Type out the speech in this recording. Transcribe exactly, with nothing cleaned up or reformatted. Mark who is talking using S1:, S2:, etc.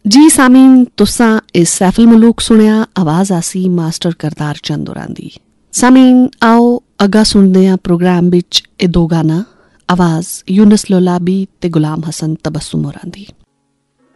S1: जी सामीन, तुसां इस सैफुल मलूक सुनिया आवाज़ आसी मास्टर करतार चंद होरां दी। सामीन आओ अग्गा सुनदे आं प्रोग्राम बिच ए दो गाना आवाज़ यूनुस लोलाबी ते गुलाम हसन तबस्सुम होरां दी।